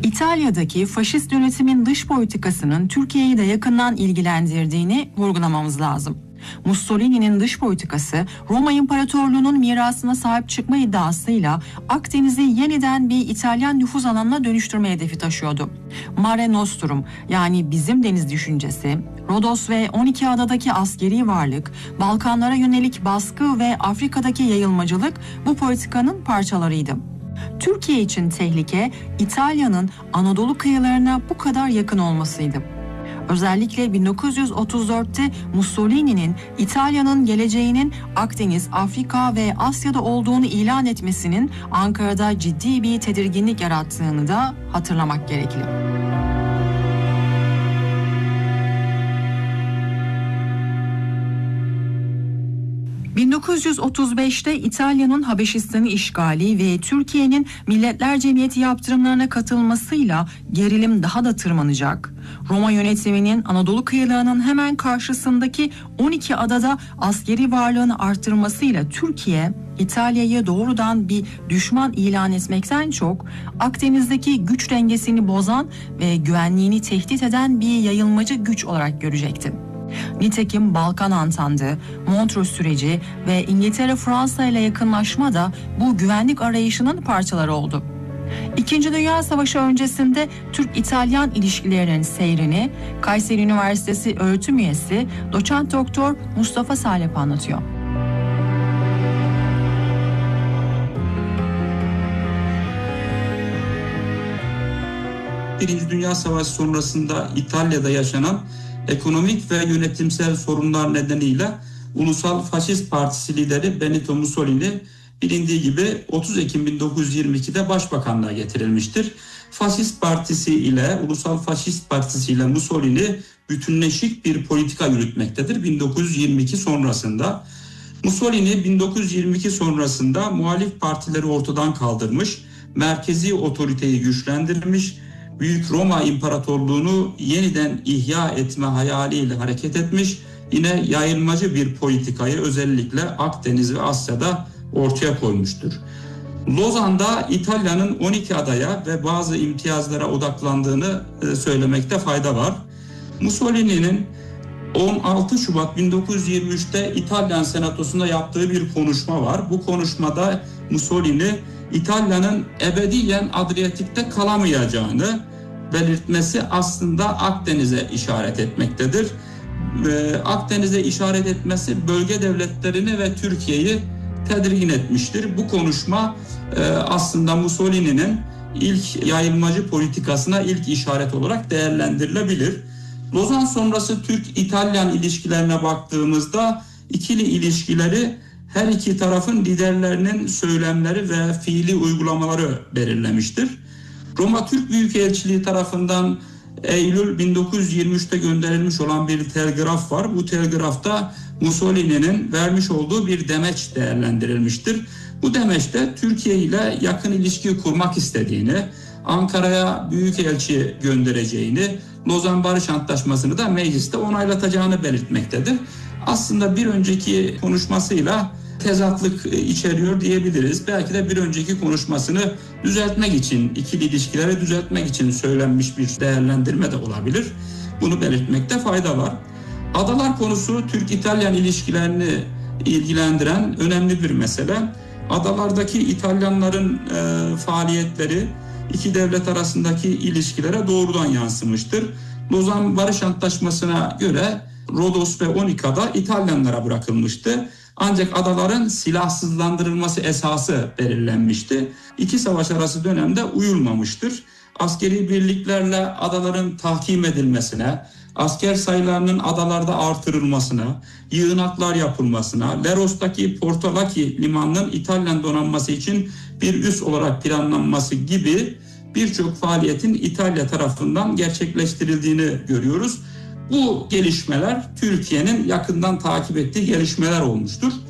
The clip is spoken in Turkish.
İtalya'daki faşist yönetimin dış politikasının Türkiye'yi de yakından ilgilendirdiğini vurgulamamız lazım. Mussolini'nin dış politikası Roma İmparatorluğu'nun mirasına sahip çıkma iddiasıyla Akdeniz'i yeniden bir İtalyan nüfuz alanına dönüştürme hedefi taşıyordu. Mare Nostrum, yani bizim deniz düşüncesi, Rodos ve 12 adadaki askeri varlık, Balkanlara yönelik baskı ve Afrika'daki yayılmacılık bu politikanın parçalarıydı. Türkiye için tehlike İtalya'nın Anadolu kıyılarına bu kadar yakın olmasıydı. Özellikle 1934'te Mussolini'nin İtalya'nın geleceğinin Akdeniz, Afrika ve Asya'da olduğunu ilan etmesinin Ankara'da ciddi bir tedirginlik yarattığını da hatırlamak gerekli. ...1935'te İtalya'nın Habeşistan'ı işgali ve Türkiye'nin Milletler Cemiyeti yaptırımlarına katılmasıyla gerilim daha da tırmanacak. Roma yönetiminin Anadolu kıyılarının hemen karşısındaki 12 adada askeri varlığını arttırmasıyla Türkiye, İtalya'yı doğrudan bir düşman ilan etmekten çok Akdeniz'deki güç dengesini bozan ve güvenliğini tehdit eden bir yayılmacı güç olarak görecekti. Nitekim Balkan Antandı, Montreux süreci ve İngiltere-Fransa ile yakınlaşma da bu güvenlik arayışının parçaları oldu. İkinci Dünya Savaşı öncesinde Türk-İtalyan ilişkilerinin seyrini Kayseri Üniversitesi öğretim üyesi Doçent Doktor Mustafa Salep anlatıyor. Birinci Dünya Savaşı sonrasında İtalya'da yaşanan ekonomik ve yönetimsel sorunlar nedeniyle Ulusal Faşist Partisi lideri Benito Mussolini bilindiği gibi 30 Ekim 1922'de başbakanlığa getirilmiştir. Faşist Partisi ile Ulusal Faşist Partisi ile Mussolini bütünleşik bir politika yürütmektedir 1922 sonrasında. Mussolini 1922 sonrasında muhalif partileri ortadan kaldırmış, merkezi otoriteyi güçlendirmiş, Büyük Roma İmparatorluğu'nu yeniden ihya etme hayaliyle hareket etmiş, yine yayılmacı bir politikayı özellikle Akdeniz ve Asya'da ortaya koymuştur. Lozan'da İtalya'nın 12 adaya ve bazı imtiyazlara odaklandığını söylemekte fayda var. Mussolini'nin 16 Şubat 1923'te İtalyan Senatosu'nda yaptığı bir konuşma var. Bu konuşmada Mussolini İtalya'nın ebediyen Adriyatik'te kalamayacağını belirtmesi aslında Akdeniz'e işaret etmektedir. Akdeniz'e işaret etmesi bölge devletlerini ve Türkiye'yi tedirgin etmiştir. Bu konuşma aslında Mussolini'nin ilk yayılmacı politikasına ilk işaret olarak değerlendirilebilir. Lozan sonrası Türk-İtalyan ilişkilerine baktığımızda ikili ilişkileri her iki tarafın liderlerinin söylemleri ve fiili uygulamaları belirlemiştir. Roma Türk Büyükelçiliği tarafından Eylül 1923'te gönderilmiş olan bir telgraf var. Bu telgrafta Mussolini'nin vermiş olduğu bir demeç değerlendirilmiştir. Bu demeçte Türkiye ile yakın ilişki kurmak istediğini, Ankara'ya büyükelçi göndereceğini, Lozan Barış Antlaşması'nı da mecliste onaylatacağını belirtmektedir. Aslında bir önceki konuşmasıyla tezatlık içeriyor diyebiliriz. Belki de bir önceki konuşmasını düzeltmek için, ikili ilişkileri düzeltmek için söylenmiş bir değerlendirme de olabilir. Bunu belirtmekte fayda var. Adalar konusu Türk-İtalyan ilişkilerini ilgilendiren önemli bir mesele. Adalardaki İtalyanların faaliyetleri iki devlet arasındaki ilişkilere doğrudan yansımıştır. Lozan Barış Antlaşması'na göre Rodos ve 12 ada İtalyanlara bırakılmıştı. Ancak adaların silahsızlandırılması esası belirlenmişti. İki savaş arası dönemde uyulmamıştır. Askeri birliklerle adaların tahkim edilmesine, asker sayılarının adalarda artırılmasına, yığınaklar yapılmasına, Leros'taki Portolaki limanının İtalyan donanması için bir üs olarak planlanması gibi birçok faaliyetin İtalya tarafından gerçekleştirildiğini görüyoruz. Bu gelişmeler Türkiye'nin yakından takip ettiği gelişmeler olmuştur.